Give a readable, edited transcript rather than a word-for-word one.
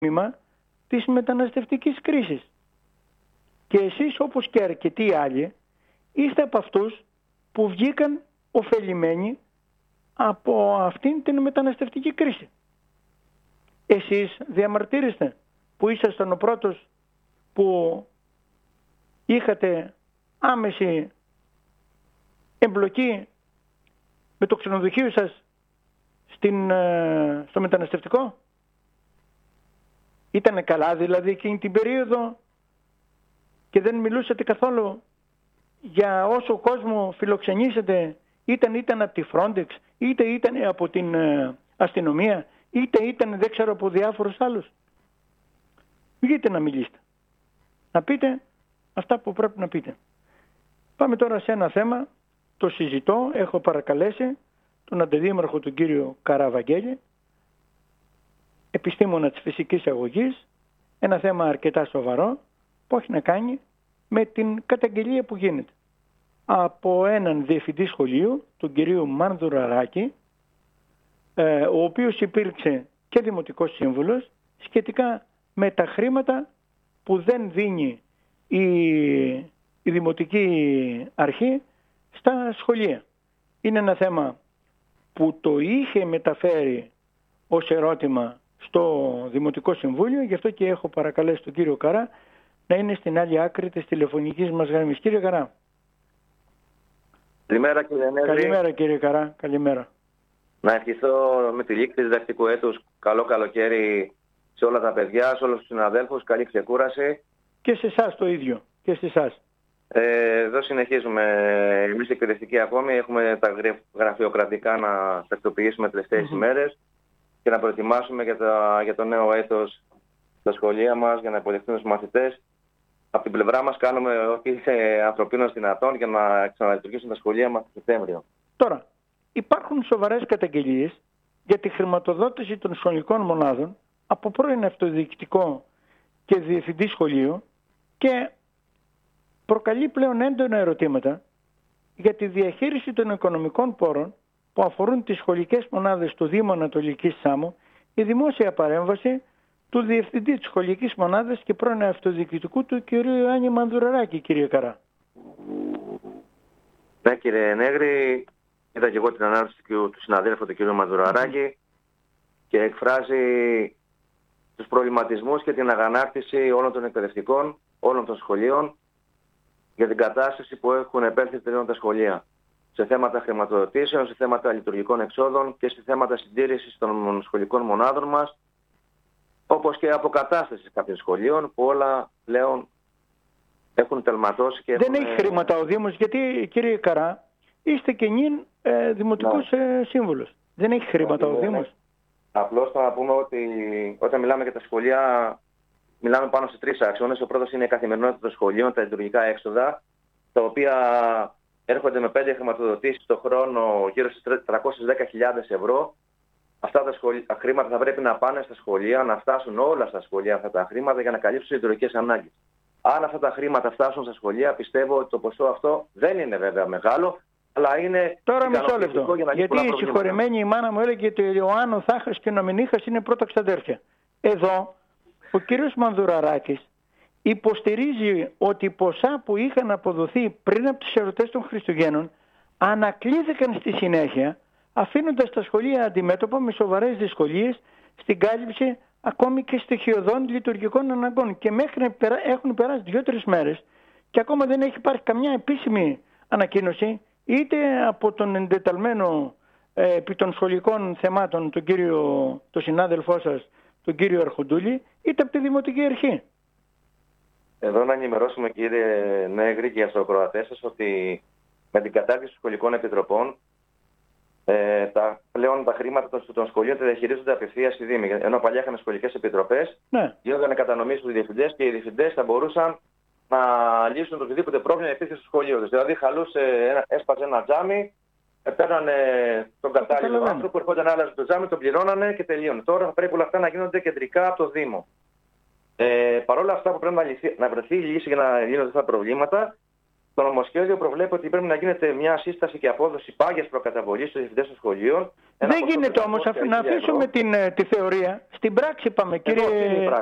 τμήμα της μεταναστευτικής κρίσης. Και εσείς, όπως και αρκετοί άλλοι, είστε από αυτούς που βγήκαν ωφελημένοι από αυτήν την μεταναστευτική κρίση. Εσείς διαμαρτύρεστε που ήσασταν ο πρώτος που είχατε άμεση εμπλοκή με το ξενοδοχείο σας στο μεταναστευτικό. Ήτανε καλά δηλαδή εκείνη την περίοδο και δεν μιλούσατε καθόλου για όσο κόσμο φιλοξενήσατε, ήταν από τη Frontex, είτε ήταν από την αστυνομία, είτε ήταν δεν ξέρω από διάφορους άλλους. Βγείτε να μιλήσετε. Να πείτε αυτά που πρέπει να πείτε. Πάμε τώρα σε ένα θέμα, το συζητώ, έχω παρακαλέσει τον αντιδήμαρχο τον κύριο Καραβαγγέλη, επιστήμονα της φυσικής αγωγής, ένα θέμα αρκετά σοβαρό που έχει να κάνει με την καταγγελία που γίνεται από έναν διευθυντή σχολείου, τον κύριο Μανδουραράκη, ο οποίος υπήρξε και δημοτικός σύμβουλος σχετικά με τα χρήματα που δεν δίνει η δημοτική αρχή στα σχολεία. Είναι ένα θέμα που το είχε μεταφέρει ως ερώτημα στο Δημοτικό Συμβούλιο, γι' αυτό και έχω παρακαλέσει τον κύριο Καρά να είναι στην άλλη άκρη της τηλεφωνικής μας γραμμής. Κύριε Καρά. Καλημέρα κύριε Νέγρη. Καλημέρα κύριε Καρά, καλημέρα. Να ευχηθώ με τη λήξη διδακτικού έτους καλό καλοκαίρι σε όλα τα παιδιά, σε όλους τους συναδέλφους, καλή ξεκούραση. Και σε εσάς το ίδιο, και σε εσάς. Εδώ συνεχίζουμε. Εμείς εκπαιδευτικοί ακόμη έχουμε τα γραφειοκρατικά να τακτοποιήσουμε τελευταίες ημέρες και να προετοιμάσουμε για το νέο έτος στα σχολεία μας για να υποδεχτούν τους μαθητές. Από την πλευρά μας κάνουμε ό,τι είναι ανθρωπίνως δυνατόν για να ξαναλειτουργήσουν τα σχολεία μας το Σεπτέμβριο. Τώρα, υπάρχουν σοβαρές καταγγελίες για τη χρηματοδότηση των σχολικών μονάδων από πρώην αυτοδιοικητικό και διευθυντή σχολείου και προκαλεί πλέον έντονα ερωτήματα για τη διαχείριση των οικονομικών πόρων που αφορούν τις σχολικές μονάδες του Δήμου Ανατολικής Σάμου, η δημόσια παρέμβαση του Διευθυντή της Σχολικής Μονάδας και πρώην αυτοδιοικητικού του κ. Ιωάννη Μανδουραράκη, κύριε Καρά. Ναι κύριε Νέγρη, είδα και εγώ την ανάρτηση του συναδέλφου του κ. Μανδουραράκη και εκφράζει τους προβληματισμούς και την αγανάκτηση όλων των εκπαιδευτικών, όλων των σχολείων για την κατάσταση που έχουν επέλθει πλέον τα σχολεία. Σε θέματα χρηματοδοτήσεων, σε θέματα λειτουργικών εξόδων και σε θέματα συντήρησης των σχολικών μονάδων μας, όπως και αποκατάσταση κάποιων σχολείων που όλα πλέον έχουν τελματώσει και δεν έχει χρήματα ο Δήμος, γιατί κύριε Καρά είστε και νυν δημοτικός σύμβουλος. Δεν έχει χρήματα ο Δήμος. Απλώς θα πούμε ότι όταν μιλάμε για τα σχολεία μιλάμε πάνω σε τρεις άξονες. Ο πρώτος είναι η καθημερινότητα των σχολείων, τα λειτουργικά έξοδα, τα οποία έρχονται με 5 χρηματοδοτήσεις το χρόνο γύρω στις 310.000 ευρώ. Αυτά τα χρήματα θα πρέπει να πάνε στα σχολεία, να φτάσουν όλα στα σχολεία αυτά τα χρήματα για να καλύψουν τις λειτουργικές ανάγκες. Αν αυτά τα χρήματα φτάσουν στα σχολεία, πιστεύω ότι το ποσό αυτό δεν είναι βέβαια μεγάλο, αλλά είναι. Τώρα μισό λεπτό. Γιατί η συγχωρεμένη η μάνα μου έλεγε ότι ο Άνω Θάχας και ο Νομινίχας είναι πρώτα ξαδέρφια. Εδώ ο κύριος Μανδουραράκης υποστηρίζει ότι οι ποσά που είχαν αποδοθεί πριν από τις εορτές των Χριστουγέννων ανακλήθηκαν στη συνέχεια, αφήνοντας τα σχολεία αντιμέτωπα με σοβαρές δυσκολίες στην κάλυψη ακόμη και στοιχειωδών λειτουργικών αναγκών. Και μέχρι έχουν περάσει 2-3 μέρες και ακόμα δεν έχει υπάρχει καμιά επίσημη ανακοίνωση είτε από τον εντεταλμένο επί των σχολικών θεμάτων τον συνάδελφό σας, τον κύριο Αρχοντούλη, είτε από τη Δημοτική Αρχή. Εδώ να ενημερώσουμε κύριε Νέγρη και στους ακροατές σας ότι με την κατάργηση των σχολικών επιτροπών πλέον τα χρήματα των σχολείων τα διαχειρίζονται απευθείας οι Δήμοι. Ενώ παλιά είχαμε σχολικές επιτροπές, γίνονταν κατανομή στους διευθυντές και οι διευθυντές θα μπορούσαν να λύσουν το οτιδήποτε πρόβλημα υπήρχε στο σχολείο. Δηλαδή, έσπαζε ένα τζάμι, παίρνανε τον κατάλληλο άνθρωπο, ερχόταν άλλαζε το τζάμι, τον πληρώνανε και τελείωνε. Τώρα θα πρέπει όλα αυτά να γίνονται κεντρικά από το Δήμο. Παρ' όλα αυτά που πρέπει να βρεθεί η λύση για να λύνονται αυτά τα προβλήματα, Το νομοσχέδιο προβλέπει ότι πρέπει να γίνεται μια σύσταση και απόδοση πάγιας προκαταβολής στους διευθυντές των σχολείων. Δεν γίνεται όμως να αφήσουμε τη θεωρία. Στην πράξη πάμε, κύριε